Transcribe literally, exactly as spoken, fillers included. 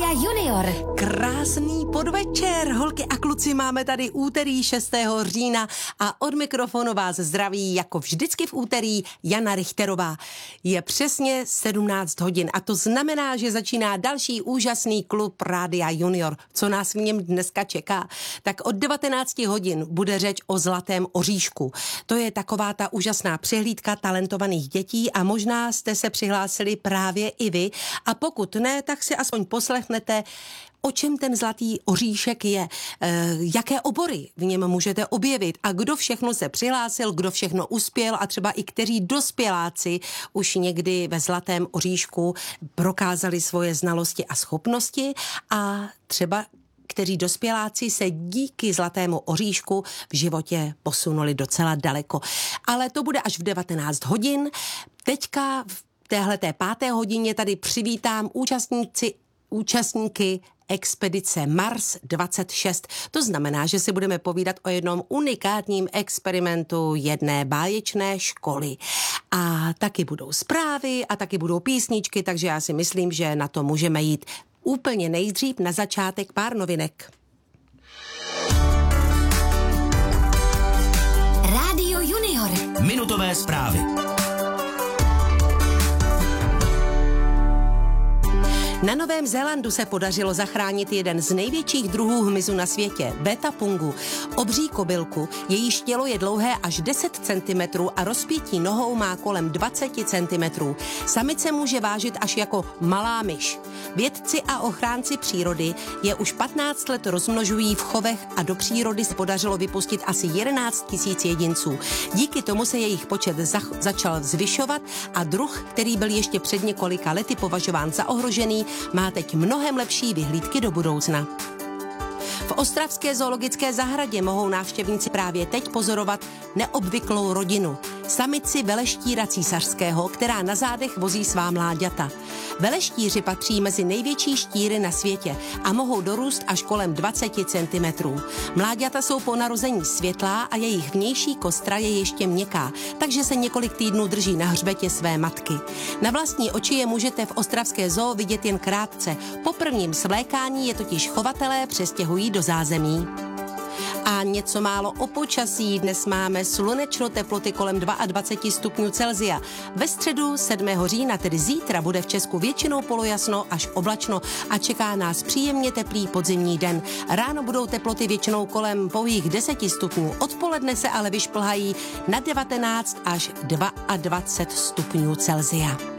Junior. Krásný podvečer, holky a kluci, máme tady úterý šestého října a od mikrofonu vás zdraví jako vždycky v úterý Jana Richterová. Je přesně sedmnáct hodin a to znamená, že začíná další úžasný klub Rádia Junior. Co nás v něm dneska čeká? Tak od devatenácti hodin bude řeč o Zlatém oříšku. To je taková ta úžasná přehlídka talentovaných dětí a možná jste se přihlásili právě i vy a pokud ne, tak si aspoň poslechnete, o čem ten Zlatý oříšek je, e, jaké obory v něm můžete objevit a kdo všechno se přihlásil, kdo všechno uspěl a třeba i kteří dospěláci už někdy ve Zlatém oříšku prokázali svoje znalosti a schopnosti a třeba kteří dospěláci se díky Zlatému oříšku v životě posunuli docela daleko. Ale to bude až v devatenáct hodin. Teďka v téhleté páté hodině tady přivítám účastníci účastníky expedice Mars dvacet šest. To znamená, že si budeme povídat o jednom unikátním experimentu jedné báječné školy. A taky budou zprávy a taky budou písničky, takže já si myslím, že na to můžeme jít úplně nejdřív na začátek pár novinek. Rádio Junior. Minutové zprávy. Na Novém Zélandu se podařilo zachránit jeden z největších druhů hmyzu na světě, betapungu, obří kobylku, jejíž tělo je dlouhé až deset centimetrů a rozpětí nohou má kolem dvacet centimetrů. Samice může vážit až jako malá myš. Vědci a ochránci přírody je už patnáct let rozmnožují v chovech a do přírody se podařilo vypustit asi jedenáct tisíc jedinců. Díky tomu se jejich počet zach- začal zvyšovat a druh, který byl ještě před několika lety považován za ohrožený, má teď mnohem lepší vyhlídky do budoucna. V ostravské zoologické zahradě mohou návštěvníci právě teď pozorovat neobvyklou rodinu. Samici veleštíra císařského, která na zádech vozí svá mláďata. Veleštíři patří mezi největší štíry na světě a mohou dorůst až kolem dvacet centimetrů. Mláďata jsou po narození světlá a jejich vnější kostra je ještě měkká, takže se několik týdnů drží na hřbetě své matky. Na vlastní oči je můžete v ostravské zoo vidět jen krátce. Po prvním svlékání je totiž chovatelé přestěhují do zázemí. A něco málo o počasí. Dnes máme slunečno, teploty kolem dvacet dva stupňů Celsia. Ve středu sedmého října, tedy zítra, bude v Česku většinou polojasno až oblačno a čeká nás příjemně teplý podzimní den. Ráno budou teploty většinou kolem pouhých deseti stupňů. Odpoledne se ale vyšplhají na devatenáct až dvacet dva stupňů Celsia.